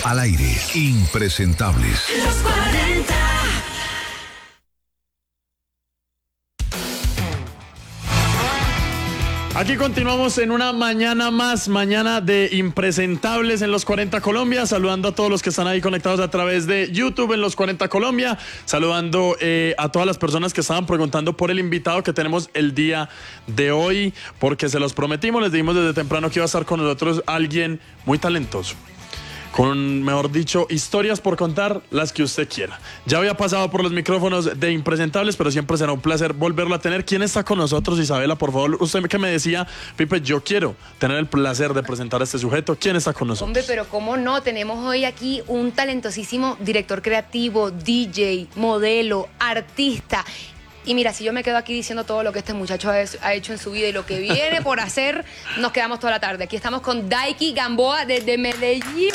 Al aire, impresentables. Los 40. Aquí continuamos en una mañana más, mañana de impresentables en Los 40 Colombia, saludando a todos los que están ahí conectados a través de YouTube en Los 40 Colombia, saludando a todas las personas que estaban preguntando por el invitado que tenemos el día de hoy, porque se los prometimos, les dijimos desde temprano que iba a estar con nosotros alguien muy talentoso, con, mejor dicho, historias por contar, las que usted quiera. Ya había pasado por los micrófonos de Impresentables, pero siempre será un placer volverlo a tener. ¿Quién está con nosotros, Isabela? Por favor, usted que me decía, Pipe, yo quiero tener el placer de presentar a este sujeto. ¿Quién está con nosotros? Hombre, pero cómo no, tenemos hoy aquí un talentosísimo director creativo, DJ, modelo, artista. Y mira, si yo me quedo aquí diciendo todo lo que este muchacho ha hecho en su vida y lo que viene por hacer, nos quedamos toda la tarde. Aquí estamos con Daiki Gamboa desde Medellín.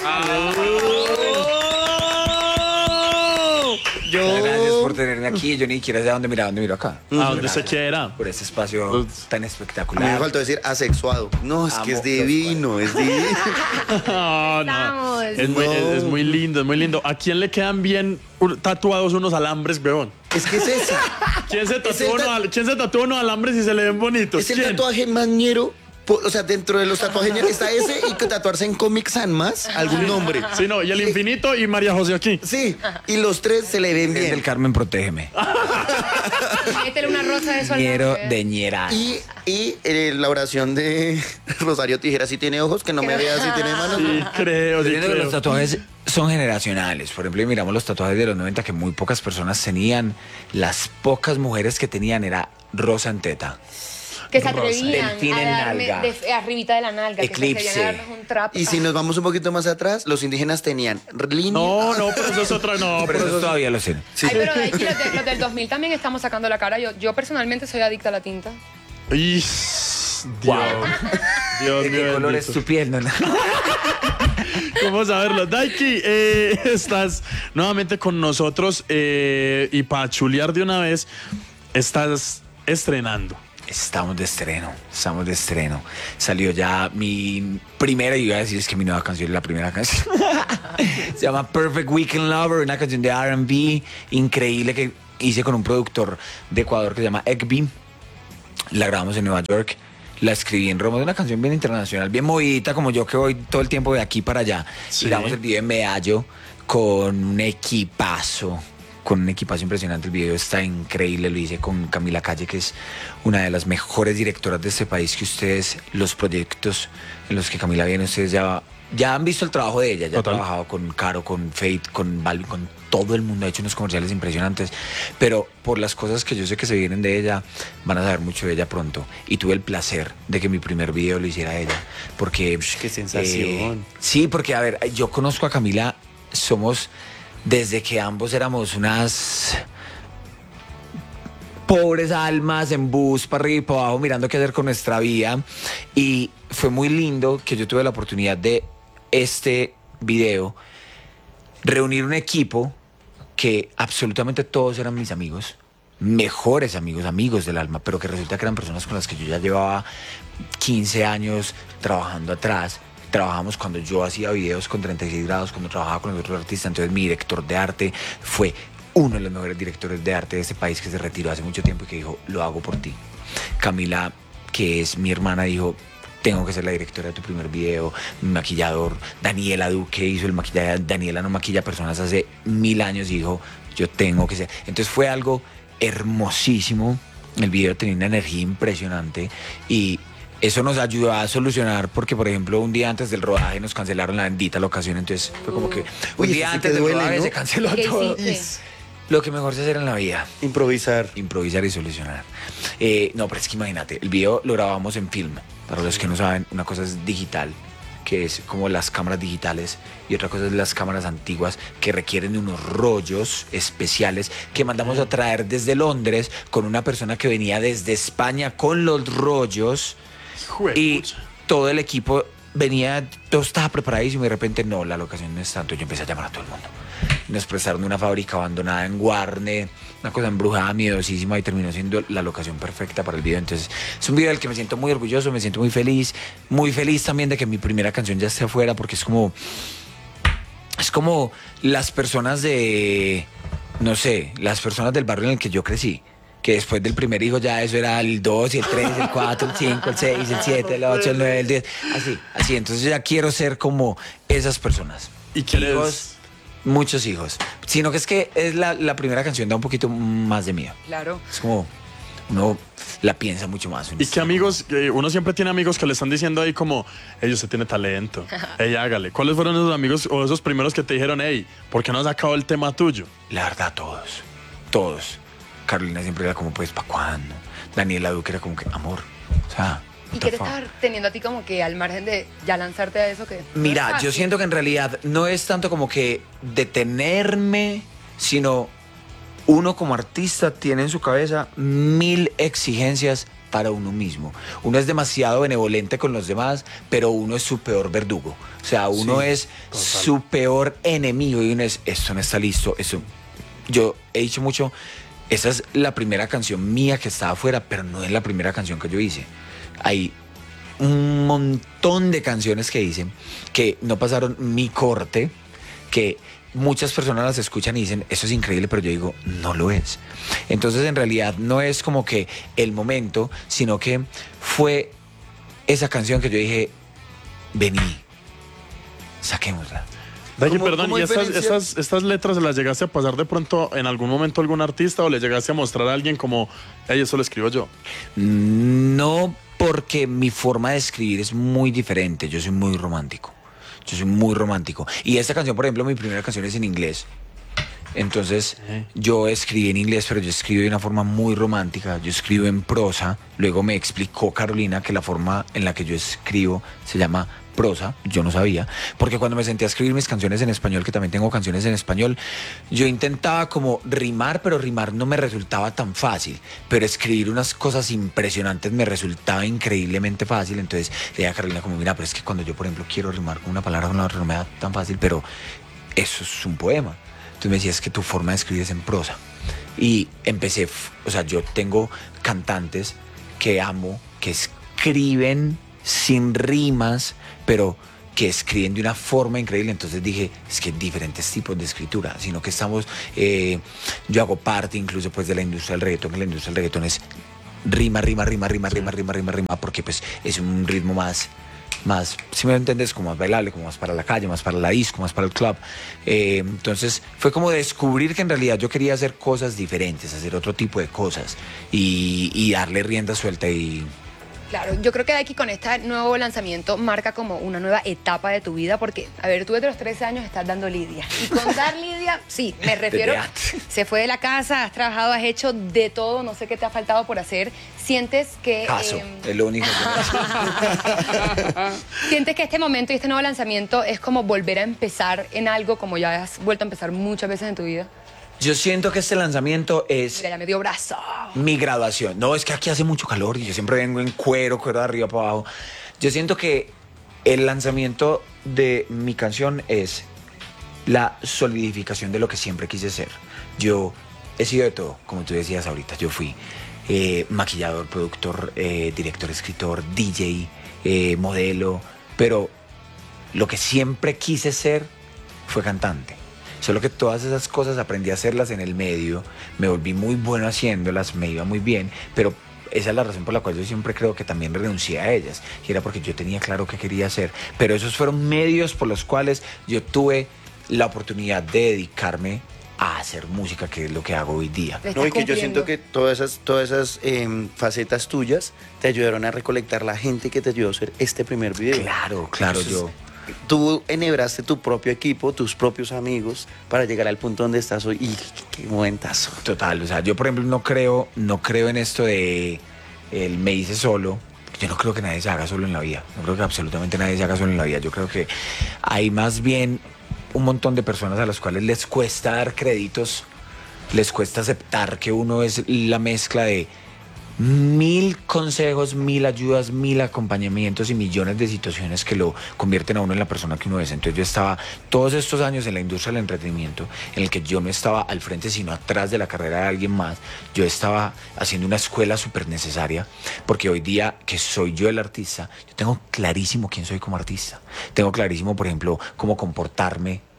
Gracias por tenerme aquí. Yo ni siquiera sé a dónde miro acá. A donde se quiera. Por este espacio tan A espectacular. mí me faltó decir asexuado. No, es que es divino, es divino. No. Es muy lindo, es muy lindo. ¿A quién le quedan bien tatuados unos alambres, weón? Es que es esa. ¿Quién se tatúa unos alambres y se le ven bonitos? Es el ¿Quién? tatuaje más ñero. O sea, dentro de los tatuajes ñeros está ese y que tatuarse en Comic Sans más algún nombre. Sí, no, y el infinito y María José aquí. Sí, y los tres se le ven Es del bien. Carmen, protégeme. Métele una rosa de eso al Ñero lado, de ñera. Y la oración de Rosario Tijera, si tiene ojos, que no me vea si tiene manos. Sí, creo, sí, Yo creo que creo. los tatuajes son generacionales. Por ejemplo, miramos los tatuajes de los 90 que muy pocas personas tenían. Las pocas mujeres que tenían era rosa en teta. que se atrevían Delfín a en darme nalga. arribita de la nalga, Eclipse. que se atrevían a darnos un trap. Y si nos vamos un poquito más atrás, los indígenas tenían línea. No, pero eso es otra, no, Pero eso todavía lo sé. Sí. Ay, pero de aquí, los del 2000 también estamos sacando la cara. Yo personalmente soy adicta a la tinta. Dios, Dios ¿De qué mío. color es bendito. tu piel, no? ¿Cómo saberlo? Daiki, estás nuevamente con nosotros y para chulear de una vez, estás estrenando. Estamos de estreno. Salió ya mi primera, y iba a decir es que mi nueva canción es la primera canción. Se llama Perfect Weekend Lover, una canción de R&B increíble que hice con un productor de Ecuador que se llama Ekbi. La grabamos en Nueva York. La escribí en Roma, es una canción bien internacional, bien movidita, como yo que voy todo el tiempo de aquí para allá. Sí. Y grabamos el video en Medallo con un equipazo impresionante. El video está increíble, lo hice con Camila Calle, que es una de las mejores directoras de este país, que ustedes, los proyectos en los que Camila viene, ustedes ya han visto el trabajo de ella, ya Total. ha trabajado con Caro, con Fate, con Balvin, con todo el mundo, ha hecho unos comerciales impresionantes, pero por las cosas que yo sé que se vienen de ella, van a saber mucho de ella pronto. Y tuve el placer de que mi primer video lo hiciera ella, porque... ¡Qué sensación! Sí, porque, a ver, yo conozco a Camila, somos... Desde que ambos éramos unas pobres almas en bus para arriba y para abajo mirando qué hacer con nuestra vida, y fue muy lindo que yo tuve la oportunidad de este video reunir un equipo que absolutamente todos eran mis amigos, mejores amigos, amigos del alma, pero que resulta que eran personas con las que yo ya llevaba 15 años trabajando atrás. Trabajamos cuando yo hacía videos con 36 grados, cuando trabajaba con el otro artista. Entonces mi director de arte fue uno de los mejores directores de arte de este país, que se retiró hace mucho tiempo y que dijo, lo hago por ti. Camila, que es mi hermana, dijo, tengo que ser la directora de tu primer video. Mi maquillador, Daniela Duque, hizo el maquillaje. Daniela no maquilla personas hace 1000 años y dijo, yo tengo que ser. Entonces fue algo hermosísimo. El video tenía una energía impresionante y eso nos ayudó a solucionar, porque por ejemplo un día antes del rodaje nos cancelaron la bendita locación, entonces fue como que un Uy, día eso sí antes que del duele, rodaje ¿no? se canceló ¿Qué todo. hiciste? Lo que mejor se hace en la vida, Improvisar. improvisar y solucionar. No, pero es que imagínate, el video lo grabamos en film. Para los que no saben, una cosa es digital, que es como las cámaras digitales, y otra cosa es las cámaras antiguas, que requieren de unos rollos especiales que mandamos a traer desde Londres con una persona que venía desde España con los rollos. Y todo el equipo venía, todo estaba preparadísimo, y de repente no, la locación no es tanto. Yo empecé a llamar a todo el mundo. Nos prestaron una fábrica abandonada en Guarne, una cosa embrujada, miedosísima, y terminó siendo la locación perfecta para el video. Entonces es un video del que me siento muy orgulloso, me siento muy feliz también de que mi primera canción ya esté afuera, porque es como... es como las personas de, no sé, las personas del barrio en el que yo crecí. Que después del primer hijo ya eso era el 2 y el 3, el 4, el 5, el 6, el 7, el 8, el 9, el 10. Así. Entonces yo ya quiero ser como esas personas. ¿Y quieres? Hijos, muchos hijos. Sino que es la primera canción, da un poquito más de miedo. Claro. Es como, uno la piensa mucho más. Y que amigos, uno siempre tiene amigos que le están diciendo ahí como, ellos se tiene talento, ey, hágale. ¿Cuáles fueron esos amigos o esos primeros que te dijeron, hey, ¿por qué no has sacado el tema tuyo? La verdad, todos. Carolina siempre era como, pues, ¿pa' cuándo? Daniela Duque era como que, amor, o sea... ¿Y qué te estás teniendo a ti como que al margen de ya lanzarte a eso? Que no es Mira, fácil? yo siento que en realidad no es tanto como que detenerme, sino uno como artista tiene en su cabeza 1000 exigencias para uno mismo. Uno es demasiado benevolente con los demás, pero uno es su peor verdugo. O sea, uno es su peor enemigo y uno es, esto no está listo, eso... Yo he dicho mucho, esa es la primera canción mía que está afuera, pero no es la primera canción que yo hice. Hay un montón de canciones que hice que no pasaron mi corte, que muchas personas las escuchan y dicen, eso es increíble, pero yo digo, no lo es. Entonces, en realidad, no es como que el momento, sino que fue esa canción que yo dije, vení, saquémosla. Dayi, ¿Cómo- perdón, cómo ¿y diferencia? estas letras se las llegaste a pasar de pronto en algún momento a algún artista o le llegaste a mostrar a alguien como, hey, eso lo escribo yo? No, porque mi forma de escribir es muy diferente. Yo soy muy romántico. Y esta canción, por ejemplo, mi primera canción es en inglés. Entonces, yo escribí en inglés, pero yo escribo de una forma muy romántica. Yo escribo en prosa. Luego me explicó Carolina que la forma en la que yo escribo se llama prosa. Yo no sabía. Porque cuando me senté a escribir mis canciones en español, que también tengo canciones en español, yo intentaba como rimar, pero rimar no me resultaba tan fácil. Pero escribir unas cosas impresionantes me resultaba increíblemente fácil. Entonces, le dije a Carolina como, mira, pero es que cuando yo, por ejemplo, quiero rimar con una palabra con la otra no me da tan fácil, pero eso es un poema. Entonces me decía, es que tu forma de escribir es en prosa. Y empecé, o sea, yo tengo cantantes que amo, que escriben sin rimas, pero que escriben de una forma increíble. Entonces dije, es que hay diferentes tipos de escritura, sino que estamos, yo hago parte incluso pues de la industria del reggaetón, que la industria del reggaetón es rima, porque pues es un ritmo más, si me entiendes, como más bailable, como más para la calle, más para la disco, más para el club. Entonces fue como descubrir que en realidad yo quería hacer cosas diferentes, hacer otro tipo de cosas y darle rienda suelta y... Claro, yo creo que de aquí con este nuevo lanzamiento marca como una nueva etapa de tu vida porque, a ver, tú desde los 13 años estás dando lidia. Y con dar lidia, sí, me refiero, Desde antes. se fue de la casa, has trabajado, has hecho de todo, no sé qué te ha faltado por hacer. ¿Sientes que... Caso, es lo único que ¿Sientes que este momento y este nuevo lanzamiento es como volver a empezar en algo como ya has vuelto a empezar muchas veces en tu vida? Yo siento que este lanzamiento es Mira, ya me dio brazo. mi graduación. No, es que aquí hace mucho calor y yo siempre vengo en cuero de arriba para abajo. Yo siento que el lanzamiento de mi canción es la solidificación de lo que siempre quise ser. Yo he sido de todo, como tú decías ahorita. Yo fui maquillador, productor, director, escritor, DJ, modelo, pero lo que siempre quise ser fue cantante. Solo que todas esas cosas aprendí a hacerlas en el medio, me volví muy bueno haciéndolas, me iba muy bien, pero esa es la razón por la cual yo siempre creo que también renuncié a ellas, y era porque yo tenía claro qué quería hacer, pero esos fueron medios por los cuales yo tuve la oportunidad de dedicarme a hacer música, que es lo que hago hoy día. Le No, estás y que yo cumpliendo. siento que todas esas facetas tuyas te ayudaron a recolectar la gente que te ayudó a hacer este primer video. Claro, Entonces, yo... Tú enhebraste tu propio equipo, tus propios amigos, para llegar al punto donde estás hoy. Y qué momentazo. Total, o sea, yo por ejemplo no creo en esto de el me hice solo. Yo no creo que nadie se haga solo en la vida. No creo que absolutamente nadie se haga solo en la vida. Yo creo que hay más bien un montón de personas a las cuales les cuesta dar créditos, les cuesta aceptar que uno es la mezcla de 1000 consejos, 1000 ayudas, 1000 acompañamientos y millones de situaciones que lo convierten a uno en la persona que uno es. Entonces yo estaba todos estos años en la industria del entretenimiento, en el que yo no estaba al frente sino atrás de la carrera de alguien más. Yo estaba haciendo una escuela súper necesaria, porque hoy día que soy yo el artista, yo tengo clarísimo quién soy como artista. Tengo clarísimo, por ejemplo, cómo comportarme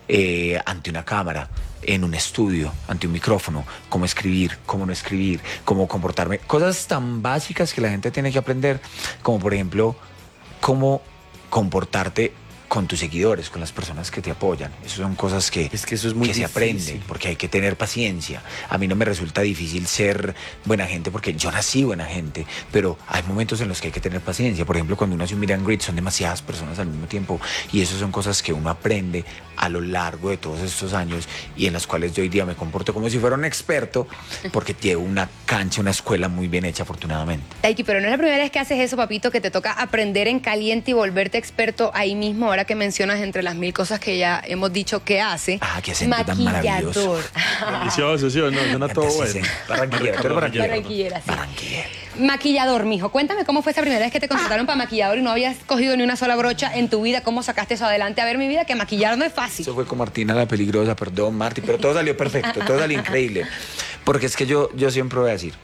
ante una cámara, en un estudio, ante un micrófono, cómo escribir, cómo no escribir, cómo comportarme. Cosas tan básicas que la gente tiene que aprender, como por ejemplo, cómo comportarte con tus seguidores, con las personas que te apoyan. Esas son cosas que, Es que eso es muy se difícil. aprenden, porque hay que tener paciencia. A mí no me resulta difícil ser buena gente, porque yo nací buena gente, pero hay momentos en los que hay que tener paciencia. Por ejemplo, cuando uno hace un meet and greet, son demasiadas personas al mismo tiempo, y eso son cosas que uno aprende a lo largo de todos estos años, y en las cuales yo hoy día me comporto como si fuera un experto, porque llevo una cancha, una escuela muy bien hecha, afortunadamente. Taiki, pero no es la primera vez que haces eso, papito, que te toca aprender en caliente y volverte experto ahí mismo, ahora que mencionas entre las 1000 cosas que ya hemos dicho que hace. Ah, qué acento tan maravilloso. Delicioso, sí, no, suena todo Sí, bueno. sí. Barranquillera, tú eres barranquillera. Barranquillera, sí. Barranquillera. Maquillador, mijo. Cuéntame cómo fue esa primera vez que te contrataron para maquillador y no habías cogido ni una sola brocha en tu vida. ¿Cómo sacaste eso adelante? A ver, mi vida, que maquillar no es fácil. Eso fue con Martina la peligrosa, perdón, Marti, pero todo salió perfecto, todo salió increíble. Porque es que yo siempre voy a decir,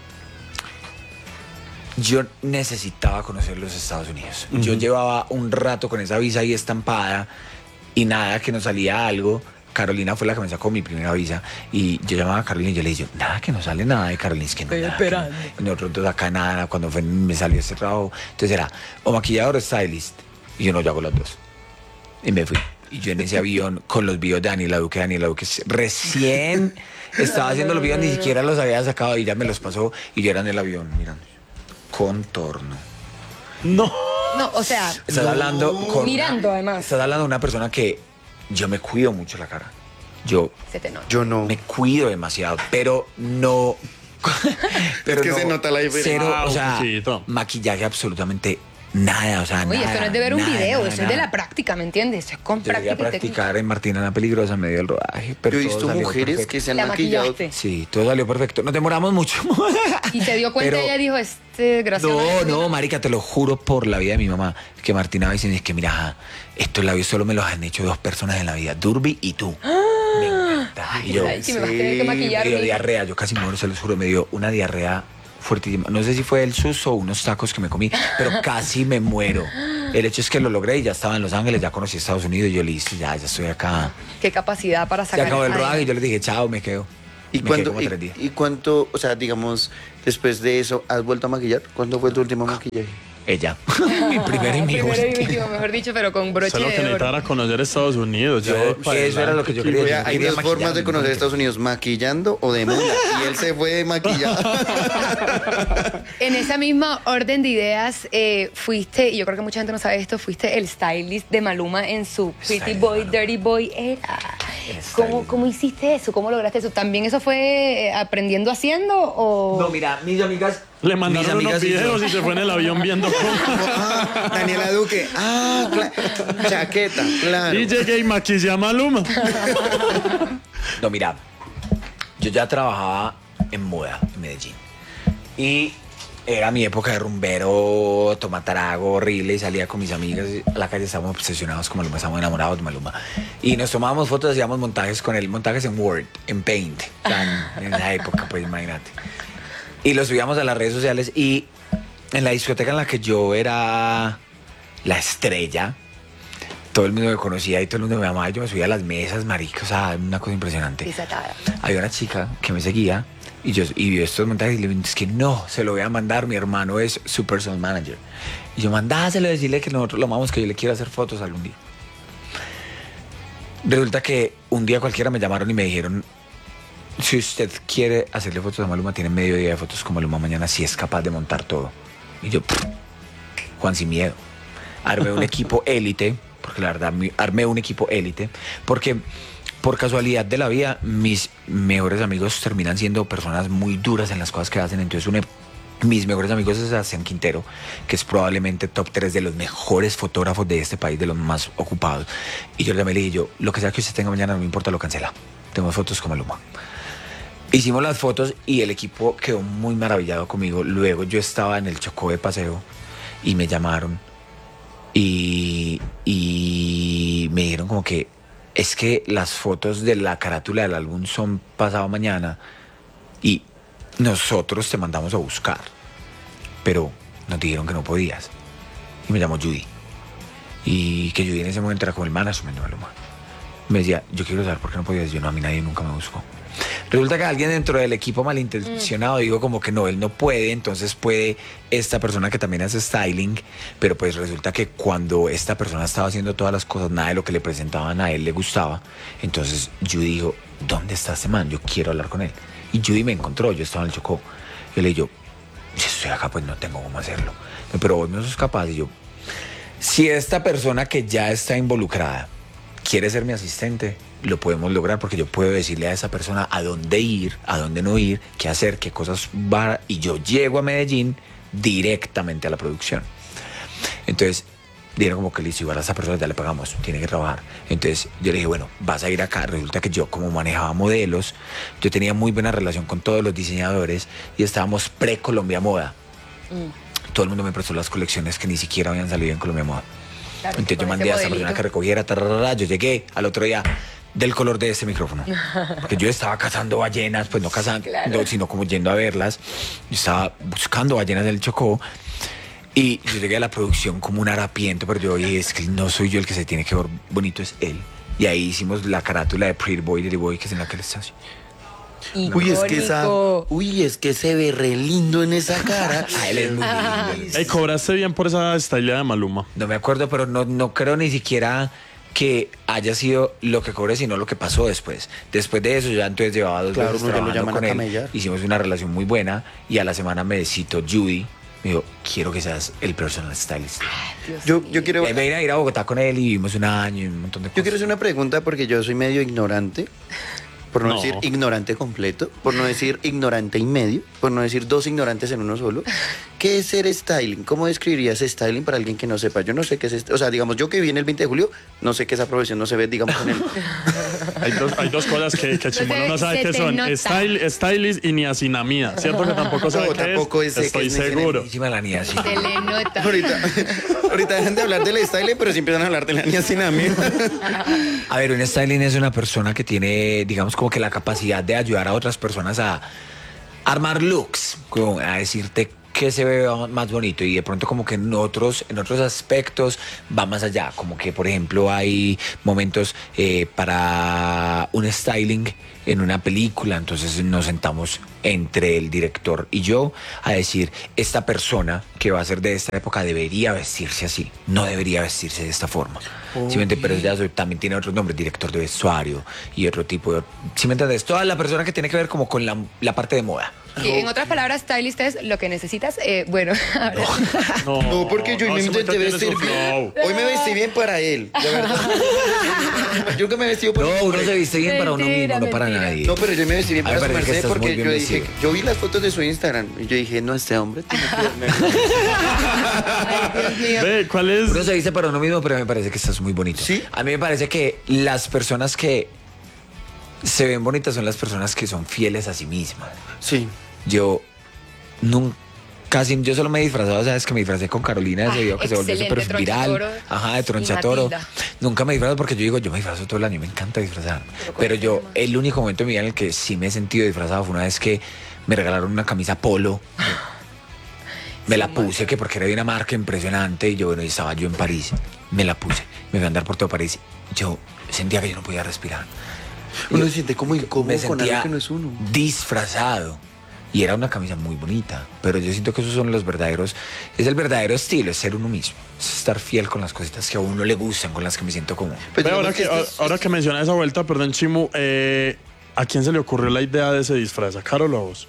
yo necesitaba conocer los Estados Unidos. Yo llevaba un rato con esa visa ahí estampada y nada, que nos salía algo. Carolina fue la que me sacó mi primera visa y yo llamaba a Carolina y yo le dije, nada, que no sale nada de Carolina, es que no, Estoy nada, esperando. que no. Y nosotros dos acá nada, cuando me salió este trabajo, entonces era o maquillador o stylist, y yo no, yo hago los dos. Y me fui. Y yo en ese avión con los videos de Daniela Duque recién estaba haciendo los videos, ni siquiera los había sacado y ya me los pasó y yo era en el avión, mirando. Contorno. No. No, o sea, Estás hablando con mirando, además. Estás hablando de una persona que yo me cuido mucho la cara. Yo Se te nota. Yo no. me cuido demasiado, pero no. Es que se nota la diferencia. Cero, Ah, o sea, poquito. maquillaje absolutamente nada, o sea, Oye, nada, esto no es de ver un nada, video, nada, eso es de nada. la práctica, ¿me entiendes? Eso es con Yo llegué a práctica y técnica. practicar en Martina la Peligrosa en medio del rodaje, pero Yo he todo visto salió mujeres perfecto. que se han La maquillado. maquillaste. Sí, todo salió perfecto. Nos demoramos mucho. Y se dio cuenta Pero- y ella dijo, desgraciado. No, marica, te lo juro por la vida de mi mamá, que Martina va diciendo, es que mira, estos labios solo me los han hecho 2 personas en la vida, Durby y tú. Me encanta. Y yo, Ay, si me vas a tener que sí, maquillar. me dio mi- diarrea, yo casi muero, se los juro, me dio una diarrea fuertísima. No sé si fue el susto o unos tacos que me comí, pero casi me muero. El hecho es que lo logré y ya estaba en Los Ángeles, ya conocí Estados Unidos y yo listo, ya estoy acá. Qué capacidad para Se sacar. acabó el esa- rodaje y yo les dije, chao, me quedo. ¿Y Me quedé cuánto, como 3 días. y cuánto, o sea, digamos, después de eso, has vuelto a maquillar? ¿Cuándo fue tu último maquillaje? Ella, mi primera y mi Primero y última. último, mejor dicho, pero con Eso broche es lo que de oro. necesitaba conocer Estados Unidos. Yo- para eso era lo que yo quería. Oye, hay quería dos formas de maquillarme, conocer ¿no? Estados Unidos, maquillando o de mula. Y él se fue de maquillar. En esa misma orden de ideas, fuiste, y yo creo que mucha gente no sabe esto, fuiste el stylist de Maluma en su Pretty Stylist Boy, Maluma. Dirty Boy era. El ¿Cómo, stylist. ¿Cómo hiciste eso? ¿Cómo lograste eso? ¿También eso fue aprendiendo haciendo o...? No, mira, mis amigas. Le mis mandaron unos amigas y yo- videos y se fue en el avión viendo cómo. Ah, Daniela Duque. Ah, chaqueta, claro. DJ Gay maquillé a Maluma. No, mira, yo ya trabajaba en moda en Medellín. Y era mi época de rumbero, tomatarago horrible, y salía con mis amigas a la calle, estábamos obsesionados con Maluma, estábamos enamorados de Maluma. Y nos tomábamos fotos, hacíamos montajes con él, montajes en Word, en Paint, en esa época, pues imagínate. Y lo subíamos a las redes sociales y en la discoteca en la que yo era la estrella, todo el mundo me conocía y todo el mundo me amaba, yo me subía a las mesas, marica, o sea, una cosa impresionante. Desatada. Había una chica que me seguía y vio estos montajes y le dije, es que no, se lo voy a mandar, mi hermano es su personal manager. Y yo, mandáselo, decirle que nosotros lo amamos, que yo le quiero hacer fotos algún día. Resulta que un día cualquiera me llamaron y me dijeron, si usted quiere hacerle fotos a Maluma, tiene medio día de fotos con Maluma mañana, si es capaz de montar todo. Y yo, Juan, sin miedo. Armé un equipo élite, porque la verdad, armé un equipo élite, porque por casualidad de la vida, mis mejores amigos terminan siendo personas muy duras en las cosas que hacen. Entonces, mis mejores amigos es Sebastián Quintero, que es probablemente top 3 de los mejores fotógrafos de este país, de los más ocupados. Y yo le dije, lo que sea que usted tenga mañana, no me importa, lo cancela. Tengo fotos con Maluma. Hicimos las fotos y el equipo quedó muy maravillado conmigo. Luego yo estaba en el Chocó de paseo y me llamaron y me dijeron como que es que las fotos de la carátula del álbum son pasado mañana y nosotros te mandamos a buscar, pero nos dijeron que no podías. Y me llamó Judy. Y que Judy en ese momento era como el management de Maluma. me decía, yo quiero saber por qué no podías. Yo no, a mí nadie nunca me buscó. Resulta que alguien dentro del equipo malintencionado dijo como que no, él no puede, entonces puede esta persona que también hace styling, pero pues resulta que cuando esta persona estaba haciendo todas las cosas, nada de lo que le presentaban a él le gustaba. Entonces Judy dijo, ¿dónde está este man? Yo quiero hablar con él. Y Judy me encontró, yo estaba en el Chocó. Yo le digo, si estoy acá, pues no tengo cómo hacerlo. Pero vos no sos capaz. Y yo, si esta persona que ya está involucrada quiere ser mi asistente, lo podemos lograr, porque yo puedo decirle a esa persona a dónde ir, a dónde no ir, qué hacer, qué cosas va, y yo llego a Medellín directamente a la producción. Entonces dijeron como que listo, igual a esa persona ya le pagamos, tiene que trabajar. Entonces yo le dije, bueno, vas a ir acá. Resulta que yo, como manejaba modelos, yo tenía muy buena relación con todos los diseñadores y estábamos pre-Colombia Moda. Todo el mundo me prestó las colecciones que ni siquiera habían salido en Colombia Moda. Claro, Entonces yo con mandé ese a esa persona modelito. que recogiera, yo llegué al otro día del color de este micrófono. Porque yo estaba cazando ballenas, pues no cazando, Claro. no, sino como yendo a verlas. Yo estaba buscando ballenas del Chocó. Y yo llegué a la producción como un harapiento, pero yo dije, es que no soy yo el que se tiene que ver bonito, es él. Y ahí hicimos la carátula de Pretty Boy, Dirty Boy, que es en la que él está así. Icónico. Es que se ve re lindo en esa cara. Ah, él es muy lindo. Ey, cobraste bien por esa estabilidad de Maluma. No me acuerdo, pero no creo ni siquiera que haya sido lo que cobré, sino lo que pasó después. Después de eso, ya entonces llevaba 2 Claro, veces uno ya lo trabajando llaman a con él. camellar. Hicimos una relación muy buena y a la semana me citó Judy. Me dijo, quiero que seas el personal stylist. Yo quiero, Y ahí me vine a ir a Bogotá con él y vivimos un año y un montón de cosas. yo quiero hacer una pregunta porque yo soy medio ignorante. Por no No. decir ignorante completo, por no decir ignorante y medio, por no decir 2 ignorantes en uno solo. ¿Qué es ser styling? ¿Cómo describirías styling para alguien que no sepa? Yo no sé qué es o sea, digamos, yo que viví en el 20 de julio, no sé que esa profesión no se ve, digamos, en el... Hay dos cosas que Chimolo no sabe se qué te son. nota. Stylist y niacinamida. ¿Cierto que tampoco sabe No, qué tampoco es? sé Estoy qué es seguro. Buenísima la niña, sí. Se le nota. ahorita dejan de hablar del styling, pero sí empiezan a hablar de la niacinamida. A ver, un styling es una persona que tiene, digamos, como que la capacidad de ayudar a otras personas a armar looks, como a decirte que se ve más bonito, y de pronto como que en otros aspectos va más allá, como que por ejemplo hay momentos para un styling en una película, entonces nos sentamos entre el director y yo a decir, esta persona que va a ser de esta época debería vestirse así, no debería vestirse de esta forma. ¿Sí me entiendes? Pero ya también tiene otros nombres, director de vestuario y otro tipo de... ¿Sí me entiendes? Toda la persona que tiene que ver como con la parte de moda. Y en otras palabras, stylist es lo que necesitas. Bueno, ahora No, porque yo hoy me ese intenté momento tiene vestir su bien. flow. Hoy me vestí bien para él, de verdad. Yo que me vestí por No, un uno hombre. se viste bien para uno Mentira, mismo, no para mentira. nadie. No, pero yo me vestí bien A mí para me su parece que merced estás muy porque bien yo dije, vestido. yo vi las fotos de su Instagram y yo dije, no, este hombre tiene Ve, ¿cuál es? Uno se viste para uno mismo, pero me parece que estás muy bonito. ¿Sí? A mí me parece que las personas que se ven bonitas son las personas que son fieles a sí mismas. Sí. Yo nunca, yo solo me he disfrazado, sabes que me disfracé con Carolina ese video que se volvió excelente, súper viral. Tronchatoro. Ajá, de Y Tronchatoro. Matilda. Nunca me disfrazo porque yo digo, yo me disfrazo todo el año, me encanta disfrazar. Pero yo, el único momento en mi vida en el que sí me he sentido disfrazado fue una vez que me regalaron una camisa polo. Me la puse, que porque era de una marca impresionante, y yo, bueno, y estaba yo en París, me la puse, me fui a andar por todo París. Yo sentía que yo no podía respirar. Uno Yo se siente como incómodo me con algo sentía que no es uno. disfrazado. Y era una camisa muy bonita, pero yo siento que esos son los verdaderos, es el verdadero estilo, es ser uno mismo, es estar fiel con las cositas que a uno le gustan, con las que me siento cómodo. Pues Ve, digamos ahora que menciona esa vuelta, perdón, Chimu, ¿a quién se le ocurrió la idea de ese disfraz? ¿A Carol o a vos?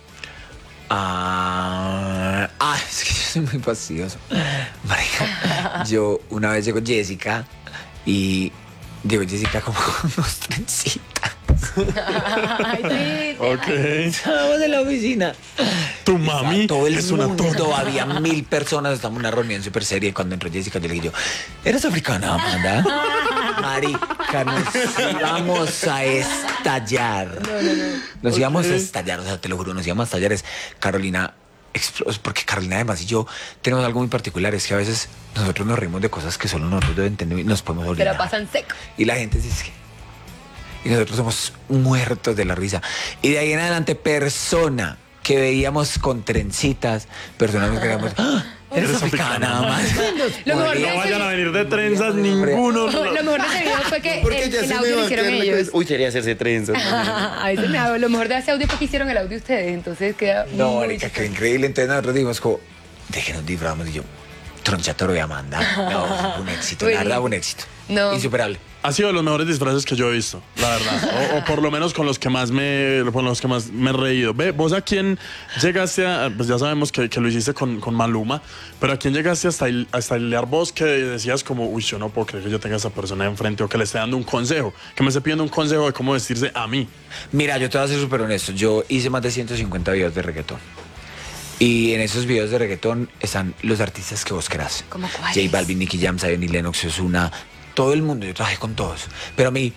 Es que yo soy muy fastidioso. Marica, yo una vez llegó Jessica y llegó Jessica como con unos trencitas. Ay, sí. Ok. Estábamos en la oficina. Tu mami Todo el es una mundo, torta. había 1000 personas, estamos en una reunión súper seria y cuando entró Jessica yo le dije ¿eres africana, Amanda? Marica, nos íbamos a estallar. Nos íbamos a estallar, o sea, te lo juro, nos íbamos a estallar. Carolina explotó, porque Carolina además y yo tenemos algo muy particular, es que a veces nosotros nos reímos de cosas que solo nosotros deben entender y nos podemos Te olvidar. la pasan seco. Y la gente dice que... Y nosotros somos muertos de la risa. Y de ahí en adelante, persona que veíamos con trencitas, personas que queríamos, ¡ah! Eres africana, nada más. Lo mejor de No ese vayan a video- venir de trenzas ninguno. Lo mejor de ese video fue que Porque el ya se me audio va lo a hicieron quedar la ellos. cabeza. Uy, quería hacerse trenzas. A veces me hago. Lo mejor de ese audio fue que hicieron el audio ustedes, entonces queda No, muy marica, qué chistoso. increíble. Entonces nosotros dijimos como, déjenos disfrazamos y yo, Tronchatoro y Amanda. No, fue un éxito, la verdad, fue un éxito. No. Insuperable. Ha sido de los mejores disfraces que yo he visto, la verdad. O por lo menos con los que más me he reído. Ve, vos a quién llegaste a, pues ya sabemos que lo hiciste con Maluma, pero a quién llegaste hasta hilar vos que decías como, uy, yo no puedo creer que yo tenga a esa persona enfrente o que le esté dando un consejo, que me esté pidiendo un consejo de cómo vestirse a mí. Mira, yo te voy a ser súper honesto. Yo hice más de 150 videos de reggaetón. Y en esos videos de reggaetón están los artistas que vos querás. ¿Cómo cuáles? J Balvin, Nicky Jam, Zion y Lennox, Ozuna, todo el mundo. Yo trabajé con todos. Pero a mí,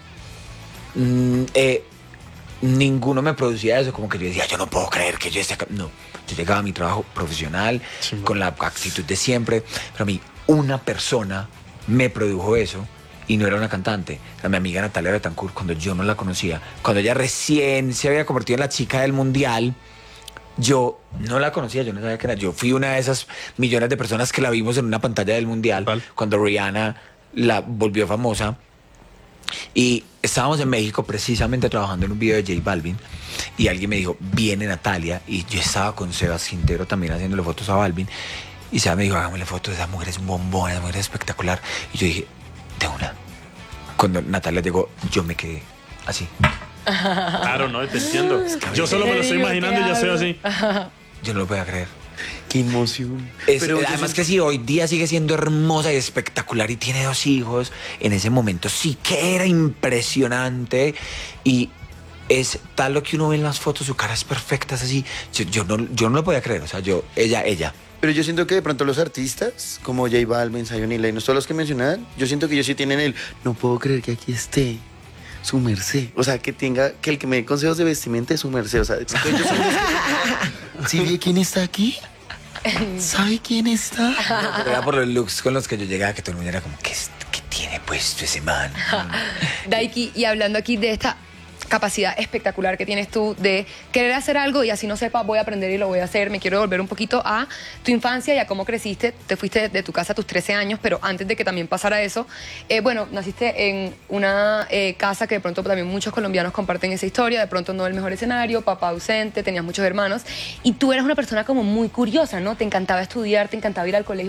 ninguno me producía eso. Como que yo decía, yo no puedo creer que yo esté acá. No, yo llegaba a mi trabajo profesional, Sí. con la actitud de siempre. Pero a mí, una persona me produjo eso. Y no era una cantante, era mi amiga Natalia Betancourt, cuando yo no la conocía. Cuando ella recién se había convertido en la chica del mundial, yo no la conocía, yo no sabía que era. Yo fui una de esas millones de personas que la vimos en una pantalla del mundial, Total. cuando Rihanna la volvió famosa. Y estábamos en México precisamente trabajando en un video de J Balvin. Y alguien me dijo, viene Natalia. Y yo estaba con Sebas Quintero también haciéndole fotos a Balvin. Y Sebas me dijo, hagámosle fotos, esa mujer es un bombón, esa mujer es espectacular. Y yo dije, de una. Cuando Natalia llegó, yo me quedé así. Claro, no, te entiendo. Yo solo me lo estoy Digo, imaginando y ya estoy así. Yo no lo podía creer. Qué emoción. Pero yo además siento- que sí, hoy día sigue siendo hermosa y espectacular y tiene 2 hijos. En ese momento sí que era impresionante y es tal lo que uno ve en las fotos, su cara es perfecta, es así. Yo no lo podía creer, o sea, ella. Pero yo siento que de pronto los artistas, como J Balvin, Zion y Lennox, todos los que mencionaban, yo siento que ellos sí tienen el, no puedo creer que aquí esté su merced. O sea, que el que me dé consejos de vestimenta es su merced. O sea, ellos son los que- ¿Sí ve quién está aquí? ¿Sabe quién está? Pero era por los looks con los que yo llegaba que todo el mundo era como, ¿qué tiene puesto ese man? Daiki, y hablando aquí de esta capacidad espectacular que tienes tú de querer hacer algo y así no sepa, voy a aprender y lo voy a hacer. Me quiero volver un poquito a tu infancia y a cómo creciste. Te fuiste de tu casa a tus 13 años, pero antes de que también pasara eso, bueno, naciste en una casa que de pronto también muchos colombianos comparten esa historia, de pronto no el mejor escenario, papá ausente, tenías muchos hermanos y tú eras una persona como muy curiosa, ¿no? Te encantaba estudiar, te encantaba ir al colegio.